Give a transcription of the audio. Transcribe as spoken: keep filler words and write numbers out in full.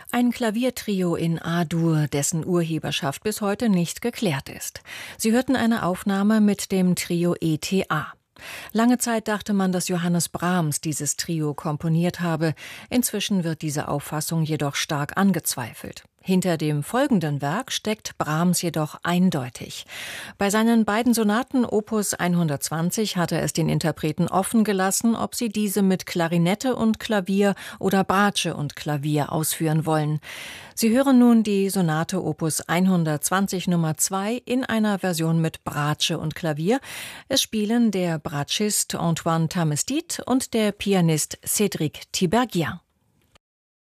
Ein Klaviertrio in A-Dur, dessen Urheberschaft bis heute nicht geklärt ist. Sie hörten eine Aufnahme mit dem Trio E T A. Lange Zeit dachte man, dass Johannes Brahms dieses Trio komponiert habe. Inzwischen wird diese Auffassung jedoch stark angezweifelt. Hinter dem folgenden Werk steckt Brahms jedoch eindeutig. Bei seinen beiden Sonaten Opus hundertzwanzig hatte es den Interpreten offen gelassen, ob sie diese mit Klarinette und Klavier oder Bratsche und Klavier ausführen wollen. Sie hören nun die Sonate Opus hundertzwanzig Nummer zwei in einer Version mit Bratsche und Klavier. Es spielen der Bratschist Antoine Tamestit und der Pianist Cédric Tiberghien.